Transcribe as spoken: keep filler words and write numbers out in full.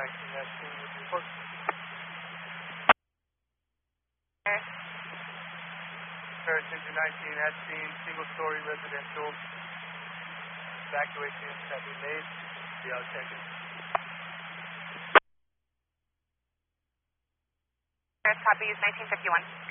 nineteen at scene with report. Paratrooper nineteen at scene, single-story residential. Evacuation have been made. Be out checking. Copy is nineteen fifty-one.